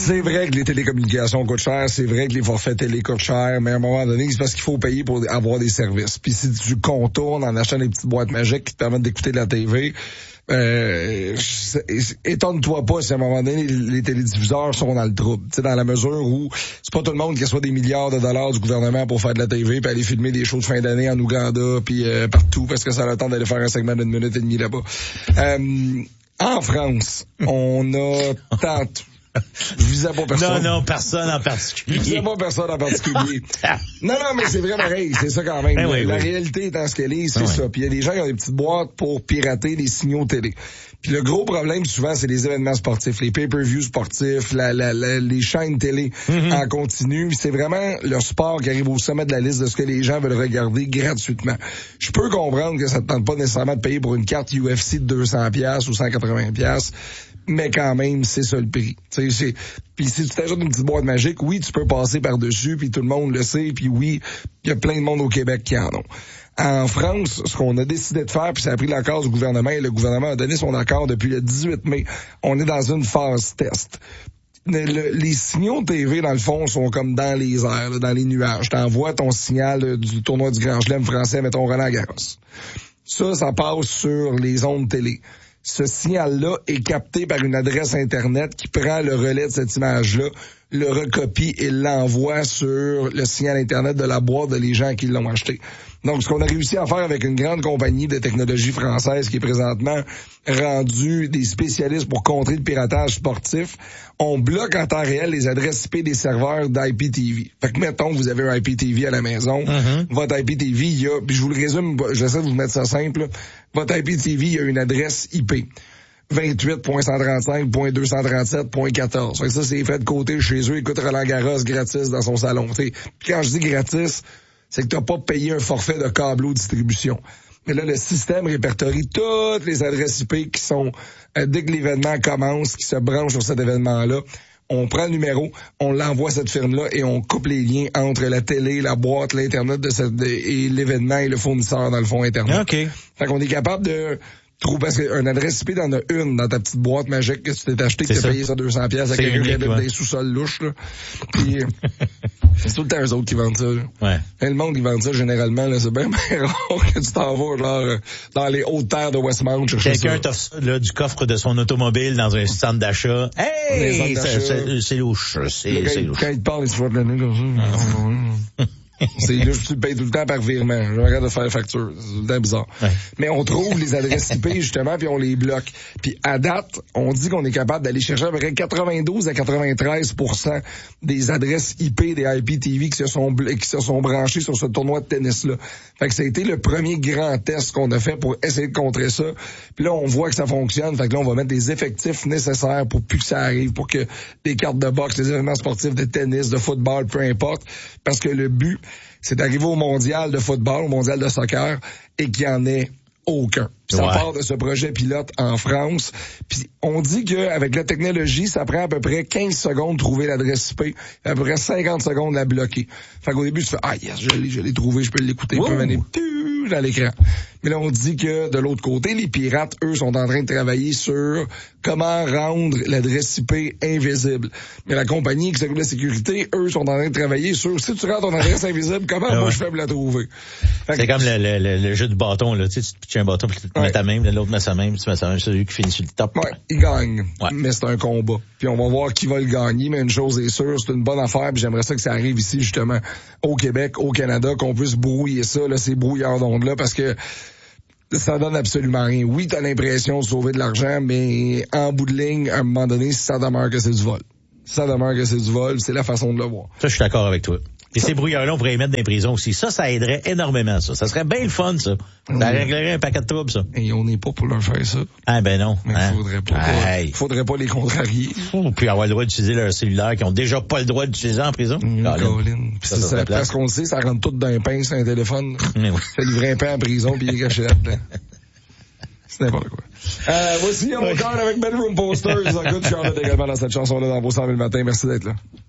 C'est vrai que les télécommunications coûtent cher, c'est vrai que les forfaits télé coûtent cher, mais à un moment donné, c'est parce qu'il faut payer pour avoir des services. Puis si tu contournes en achetant des petites boîtes magiques qui te permettent d'écouter de la TV, étonne-toi pas si à un moment donné les télédiffuseurs sont dans le trouble. Tu sais, dans la mesure où c'est pas tout le monde qui reçoit des milliards de dollars du gouvernement pour faire de la TV puis aller filmer des shows de fin d'année en Ouganda puis partout parce que ça a le temps d'aller faire un segment d'une minute et demie là-bas. En France, on a tant... Je visais pas personne. Non, personne en particulier. Je visais pas personne en particulier. non, mais c'est vrai pareil, c'est ça quand même. La réalité étant ce qu'elle est, c'est ça. Puis il y a des gens qui ont des petites boîtes pour pirater des signaux télé. Puis le gros problème souvent, c'est les événements sportifs, les pay-per-views sportifs, les chaînes télé en continu. C'est vraiment le sport qui arrive au sommet de la liste de ce que les gens veulent regarder gratuitement. Je peux comprendre que ça te tente pas nécessairement de payer pour une carte UFC de 200$ ou 180$. Mais quand même, c'est ça le prix. Puis si tu t'ajoutes une petite boîte magique, oui, tu peux passer par-dessus, puis tout le monde le sait, puis oui, il y a plein de monde au Québec qui en ont. En France, ce qu'on a décidé de faire, puis ça a pris l'accord du gouvernement, et le gouvernement a donné son accord depuis le 18 mai, on est dans une phase test. Les signaux TV, dans le fond, sont comme dans les airs, là, dans les nuages. T'envoies ton signal du tournoi du Grand Chelem français, mettons Roland-Garros. Ça passe sur les ondes télé. Ce signal-là est capté par une adresse Internet qui prend le relais de cette image-là, le recopie et l'envoie sur le signal Internet de la boîte de les gens qui l'ont acheté. Donc, ce qu'on a réussi à faire avec une grande compagnie de technologie française qui est présentement rendue des spécialistes pour contrer le piratage sportif, on bloque en temps réel les adresses IP des serveurs d'IPTV. Fait que, mettons, vous avez un IPTV à la maison, votre IPTV, il y a, puis je vous le résume, j'essaie de vous mettre ça simple, votre IPTV, il y a une adresse IP. 28.135.237.14. Fait que ça, c'est fait de côté chez eux, écoute Roland-Garros gratis dans son salon. T'sais, quand je dis gratis, c'est que t'as pas payé un forfait de câbleau distribution. Mais là, le système répertorie toutes les adresses IP qui sont, dès que l'événement commence, qui se branchent sur cet événement-là, on prend le numéro, on l'envoie à cette firme-là et on coupe les liens entre la télé, la boîte, l'Internet et l'événement et le fournisseur dans le fond Internet. OK. Fait qu'on est capable de parce qu'une adresse IP, t'en as une dans ta petite boîte magique que tu t'es acheté, que t'as payé ça 200$ avec un crédit des sous-sols louches, là. Puis, c'est tout le temps eux autres qui vendent ça, là. Ouais. Et le monde qui vend ça, généralement, là, c'est bien rare que tu t'en vas, genre, dans les hautes terres de Westmount, chercher ça. Quelqu'un t'offre ça, là, du coffre de son automobile dans un centre d'achat. Hey! C'est louche. C'est louche. Quand il te parle, il se voit de l'année, comme ça. C'est là, tu le payes tout le temps par virement. Je regarde de faire la facture. C'est tout le temps bizarre. Ouais. Mais on trouve les adresses IP, justement, puis on les bloque. Puis à date, on dit qu'on est capable d'aller chercher à peu près 92 à 93% des adresses IP des IPTV qui se sont branchées sur ce tournoi de tennis-là. Fait que ça a été le premier grand test qu'on a fait pour essayer de contrer ça. Puis là, on voit que ça fonctionne. Fait que là, on va mettre les effectifs nécessaires pour plus que ça arrive, pour que des cartes de boxe, les événements sportifs de tennis, de football, peu importe. Parce que le but, c'est d'arriver au mondial de football, au mondial de soccer, et qu'il n'y en ait aucun. Puis ça part de ce projet pilote en France. Puis on dit qu'avec la technologie, ça prend à peu près 15 secondes de trouver l'adresse IP, à peu près 50 secondes de la bloquer. Fait qu'au début, tu fais « Ah yes, je l'ai trouvé, je peux l'écouter. » Il peut venir dans l'écran. Mais là, on dit que de l'autre côté, les pirates, eux, sont en train de travailler sur comment rendre l'adresse IP invisible. Mais la compagnie qui s'occupe de la sécurité, eux, sont en train de travailler sur si tu rends ton adresse invisible, comment moi je fais pour la trouver? C'est comme le jeu du bâton, là. Tu sais, tu pitches un bâton, puis tu mets ta main, l'autre met sa main, puis tu mets sa main, c'est celui qui finit sur le top. Ouais, il gagne. Ouais. Mais c'est un combat. Puis on va voir qui va le gagner, mais une chose est sûre, c'est une bonne affaire, puis j'aimerais ça que ça arrive ici, justement, au Québec, au Canada, qu'on puisse brouiller ça, là, ces brouillards d'ondes-là, parce que ça donne absolument rien. Oui, t'as l'impression de sauver de l'argent, mais en bout de ligne, à un moment donné, ça demeure que c'est du vol. Ça demeure que c'est du vol, c'est la façon de le voir. Ça, je suis d'accord avec toi. Et ces brouilleurs-là, on pourrait les mettre dans les prisons aussi. Ça aiderait énormément, ça. Ça serait bien le fun, ça. Ça réglerait un paquet de troubles, ça. Et on n'est pas pour leur faire ça. Ah, ben non. Mais faudrait pas les contrarier. Puis avoir le droit d'utiliser leur cellulaire qui ont déjà pas le droit d'utiliser en prison. Colin. Ça, parce qu'on le sait, ça rentre tout d'un pain sur un téléphone. Ça livre un pain en prison puis il est caché là-dedans. C'est n'importe quoi. Voici un record avec Bedroom Posters. Good Charlotte également dans cette chanson-là dans vos 100 000 matin. Merci d'être là.